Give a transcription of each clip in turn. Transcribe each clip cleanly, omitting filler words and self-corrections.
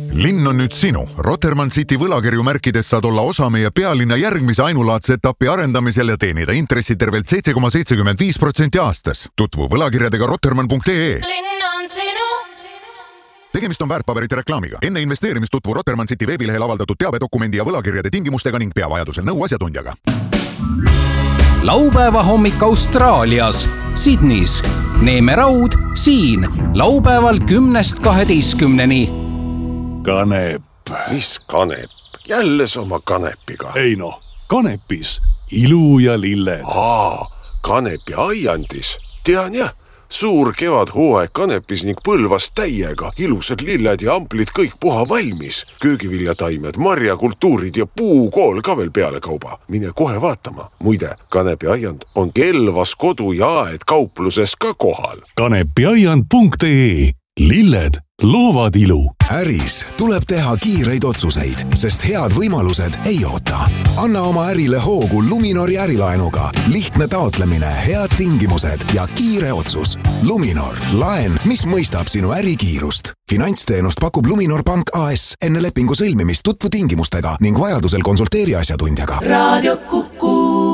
Linn on nüüd sinu. Rotermann City võlakirju märkides saad olla osa meie pealinna järgmise ainulaadse etapi arendamisel ja teenida intressi tervelt 7,75% aastas. Tutvu võlakirjadega rotermann.ee. Linn on sinu. Tegemist on väärtpaberite reklaamiga. Enne investeerimist tutvu Rotermann City veebilehel avaldatud teabedokumendi ja võlakirjade tingimustega ning pea vajadusel nõu asjatundjaga. Laupäeva hommik Austraalias, Sydneys. Neeme Raud siin, laupäeval 10-12. Kanep. Mis kanep? Jälle sama kanepiga. Ei noh, kanepis ilu ja lilled. Kanepi aiandis. Tean jah, suur kevadhooaeg kanepis ning Põlvas täiega. Ilusad lilled ja amplid kõik puha valmis. Köögiviljataimed, marjakultuurid ja puukool ka veel peale kauba. Mine kohe vaatama. Muide, kanepi aiand on Kelvas kodu ja aed kaupluses ka kohal. Kanepiaiand.ee. Lilled loovad ilu. Äris tuleb teha kiireid otsuseid, sest head võimalused ei oota. Anna oma ärile hoogu Luminori ärilaenuga. Lihtne taotlemine, head tingimused ja kiire otsus. Luminor, laen, mis mõistab sinu ärikiirust. Finantsteenust pakub Luminor Pank AS. Enne lepingu sõlmimist tutvu tingimustega ning vajadusel konsulteeri asjatundjaga. Raadio Kuku.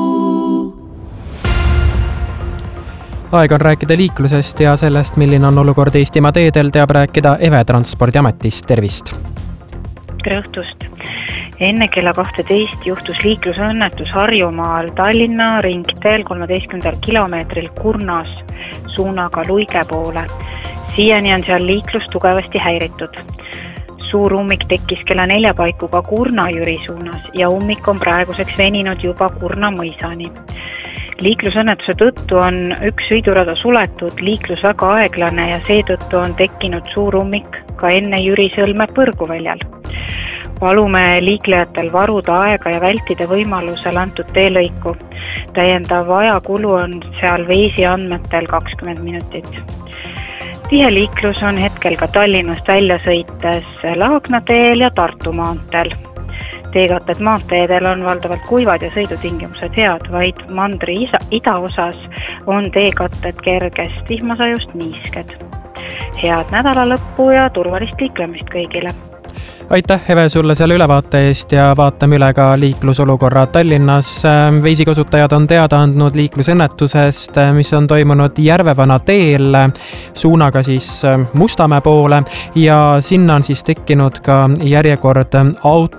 Aeg on rääkida liiklusest ja sellest, milline on olukord Eestimaa teedel, teab rääkida Eve Transpordiametist. Tervist! Tere õhtust! Enne kella 12 juhtus liiklusõnnetus Harjumaal Tallinna ringteel 13 kilomeetril Kurnas suunaga Luige poole. Siiani on seal liiklus tugevasti häiritud. Suur ummik tekkis kella 4 paiku ka Kurna-Jüri suunas ja ummik on praeguseks veninud juba Kurna mõisani. Liiklusõnnetuse tõttu on üks sõidurada suletud, liiklus väga aeglane ja seetõttu on tekkinud suur ummik ka enne Jüri Sõlme põrguväljal. Palume liiklejatel varuda aega ja vältida võimalusel antud teelõiku. Täiendav ajakulu on seal Veisi andmetel 20 minutit. Tihe liiklus on hetkel ka Tallinnast välja sõites Laagna teel ja Tartu maanteel. Teekatted maanteedel on valdavalt kuivad ja sõidutingimused head, vaid mandri idaosas on teekatted kergest vihmasajust niisked. Head nädalalõppu ja turvalist liiklemist kõigile! Aitäh, Eve, sulle selle ülevaate eest ja vaatame üle ka liiklusolukorra Tallinnas. Veisi kasutajad on teada andnud liiklusõnnetusest, mis on toimunud Järvevana teel suunaga siis Mustamäe poole ja sinna on siis tekkinud ka järjekord